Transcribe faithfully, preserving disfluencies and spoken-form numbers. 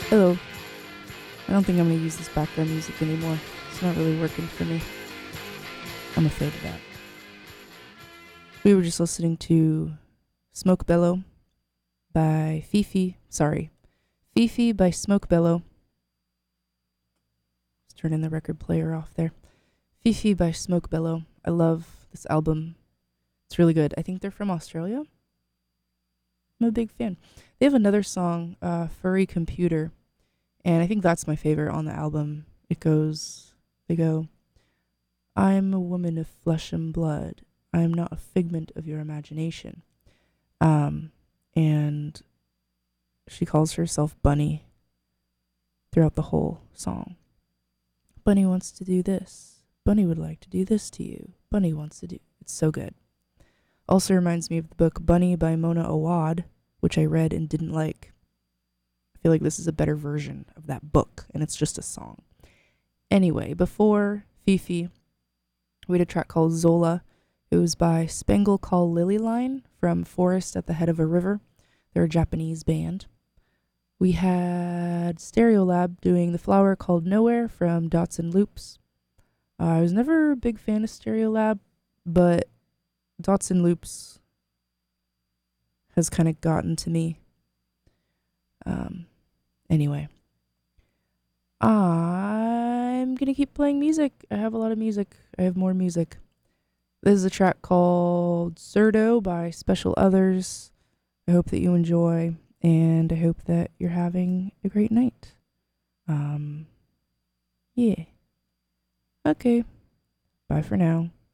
Hello. I don't think I'm going to use this background music anymore. It's not really working for me. I'm afraid of that. We were just listening to Smoke Bellow by Fifi. Sorry. Fifi by Smoke Bellow. Let's turn in the record player off there. Fifi by Smoke Bellow. I love this album. It's really good. I think they're from Australia. I'm a big fan. They have another song, uh, Furry Computer, and I think that's my favorite on the album. It goes, they go, I'm a woman of flesh and blood. I am not a figment of your imagination. Um, and she calls herself Bunny throughout the whole song. Bunny wants to do this. Bunny would like to do this to you. Bunny wants to do. It's so good. Also reminds me of the book Bunny by Mona Awad, which I read and didn't like. I feel like this is a better version of that book, and it's just a song. Anyway, before Fifi, we had a track called Zola. It was by Spangle Call Lilyline from Forest at the Head of a River. They're a Japanese band. We had Stereolab doing The Flower Called Nowhere from Dots and Loops. Uh, I was never a big fan of Stereolab, but Dots and Loops has kind of gotten to me. Um, anyway. I'm going to keep playing music. I have a lot of music. I have more music. This is a track called Zerdo by Special Others. I hope that you enjoy, and I hope that you're having a great night. Um, yeah. Okay. Bye for now.